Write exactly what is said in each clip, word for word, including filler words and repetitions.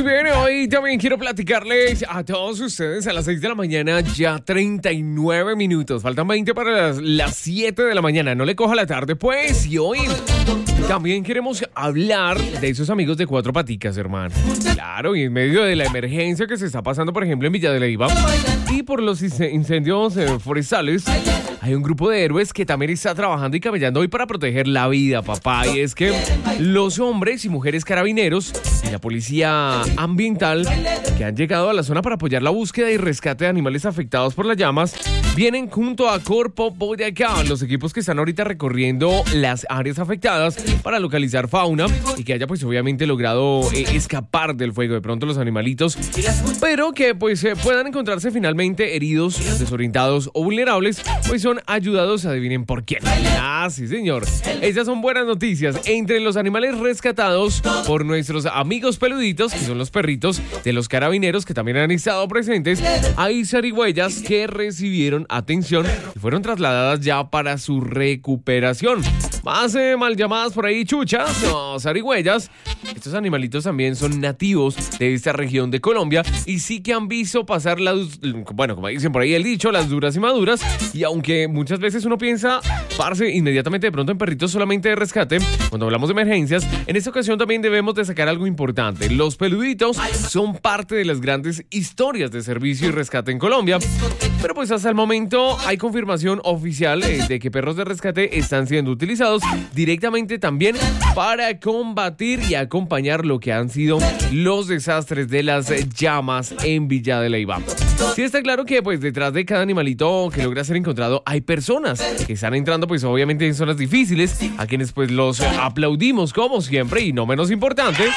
bien, hoy también quiero platicarles a todos ustedes a las seis de la mañana, ya treinta y nueve minutos. Faltan veinte para las, las siete de la mañana. No le coja la tarde, pues. Y hoy también queremos hablar de esos amigos de cuatro paticas, hermano. Claro, y en medio de la emergencia que se está pasando, por ejemplo, en Villa de Leyva y por los incendios eh, forestales, hay un grupo de héroes que también está trabajando y camellando hoy para proteger la vida, papá. Y es que los hombres y mujeres carabineros y la policía ambiental que han llegado a la zona para apoyar la búsqueda y rescate de animales afectados por las llamas vienen junto a Corpo Boyacá, los equipos que están ahorita recorriendo las áreas afectadas para localizar fauna y que haya pues obviamente logrado eh, escapar del fuego de pronto los animalitos, pero que pues eh, puedan encontrarse finalmente heridos, desorientados o vulnerables, pues son ayudados, adivinen por quién. Ah, sí señor, esas son buenas noticias. Entre los animales rescatados por nuestros amigos peluditos, que son los perritos de los carabineros que también han estado presentes, hay zarigüeyas que recibieron atención y fueron trasladadas ya para su recuperación. Más eh, mal llamadas por ahí chuchas o zarigüeyas. Estos animalitos también son nativos de esta región de Colombia y sí que han visto pasar las, bueno, como dicen por ahí el dicho, las duras y maduras. Y aunque muchas veces uno piensa, parce, inmediatamente de pronto en perritos solamente de rescate, cuando hablamos de emergencias, en esta ocasión también debemos de sacar algo importante. Los peluditos son parte de las grandes historias de servicio y rescate en Colombia, pero pues hasta el momento hay confirmación oficial eh, de que perros de rescate están siendo utilizados directamente también para combatir y acompañar lo que han sido los desastres de las llamas en Villa de Leyva. Sí está claro que pues detrás de cada animalito que logra ser encontrado hay personas que están entrando pues obviamente en zonas difíciles, a quienes pues los aplaudimos como siempre y no menos importante,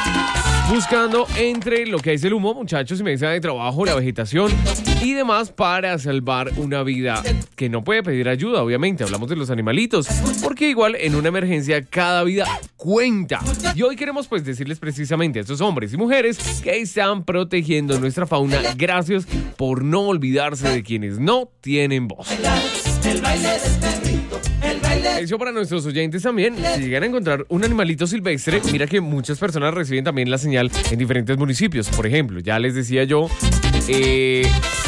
buscando entre lo que es el humo, muchachos, y mesa de trabajo, la vegetación y demás para salvar una vida que no puede pedir ayuda, obviamente. Hablamos de los animalitos, porque igual en una emergencia cada vida cuenta. Y hoy queremos pues decirles precisamente a estos hombres y mujeres que están protegiendo nuestra fauna. Gracias por no olvidarse de quienes no tienen voz. El baile del perrito, el baile. Eso para nuestros oyentes también. Si llegan a encontrar un animalito silvestre, mira que muchas personas reciben también la señal en diferentes municipios. Por ejemplo, ya les decía yo, eh,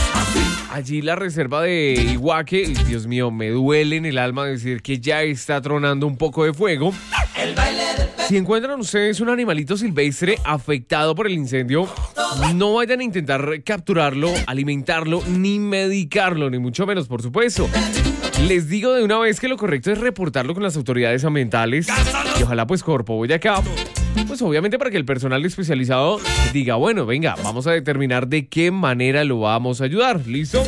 allí la reserva de Iguaque, Dios mío, me duele en el alma decir que ya está tronando un poco de fuego. El baile del perrito. Si encuentran ustedes un animalito silvestre afectado por el incendio, no vayan a intentar capturarlo, alimentarlo, ni medicarlo, ni mucho menos, por supuesto. Les digo de una vez que lo correcto es reportarlo con las autoridades ambientales y ojalá pues Corpo Boyacá, pues obviamente para que el personal especializado diga, bueno, venga, vamos a determinar de qué manera lo vamos a ayudar. ¿Listo?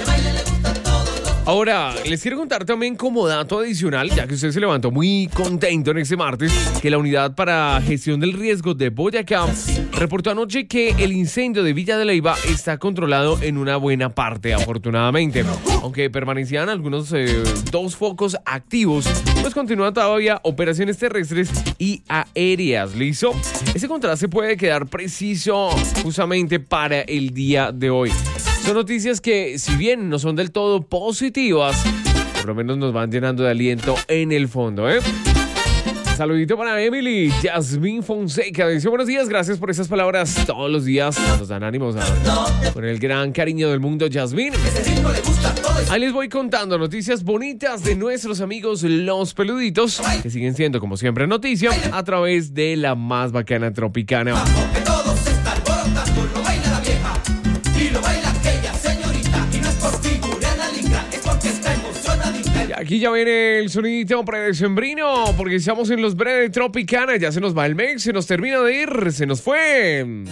Ahora, les quiero contar también como dato adicional, ya que usted se levantó muy contento en este martes, que la Unidad para Gestión del Riesgo de Boyacá reportó anoche que el incendio de Villa de Leyva está controlado en una buena parte, afortunadamente. Aunque permanecían algunos eh, dos focos activos, pues continúan todavía operaciones terrestres y aéreas. ¿Listo? Ese contraste puede quedar preciso justamente para el día de hoy. Son noticias que, si bien no son del todo positivas, por lo menos nos van llenando de aliento en el fondo, ¿eh? Saludito para Emily, Yasmín Fonseca. Dice, buenos días, gracias por esas palabras. Todos los días nos dan ánimos a... con el gran cariño del mundo, Yasmín. Ahí les voy contando noticias bonitas de nuestros amigos los peluditos, que siguen siendo, como siempre, noticia a través de la más bacana Tropicana. Aquí ya viene el sonidito predecembrino, porque estamos en los breves de Tropicana. Ya se nos va el mes, se nos termina de ir, se nos fue.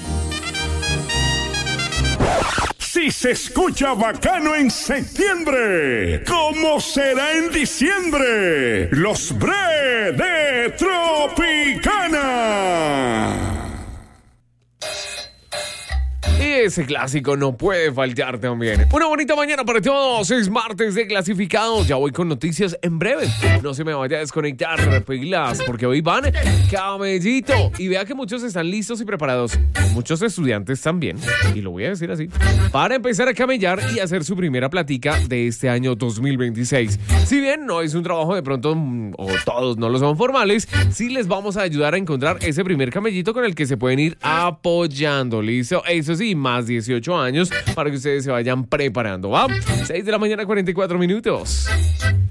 Si se escucha bacano en septiembre, ¿cómo será en diciembre? Los breves de Tropicana. Y ese clásico no puede faltar también. Una bonita mañana para todos. Es martes de clasificados. Ya voy con noticias en breve. No se me vaya a desconectar, pilas, porque hoy van camellito. Y vea que muchos están listos y preparados. Muchos estudiantes también. Y lo voy a decir así. Para empezar a camellar y hacer su primera platica de este año dos mil veintiséis. Si bien no es un trabajo de pronto, o todos no lo son formales, sí les vamos a ayudar a encontrar ese primer camellito con el que se pueden ir apoyando. ¿Listo? Eso sí, más dieciocho años para que ustedes se vayan preparando, ¿va? seis de la mañana, cuarenta y cuatro minutos.